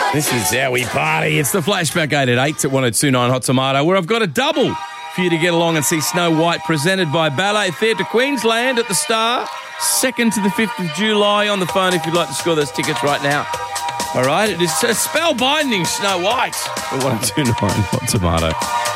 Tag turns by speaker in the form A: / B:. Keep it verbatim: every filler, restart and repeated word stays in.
A: This is how we party. It's the Flashback eight at eight at one oh two point nine Hot Tomato, where I've got a double for you to get along and see Snow White presented by Ballet Theatre Queensland at the Star, second to the fifth of July. On the phone if you'd like to score those tickets right now. All right, it is a spellbinding Snow White at one oh two point nine Hot Tomato.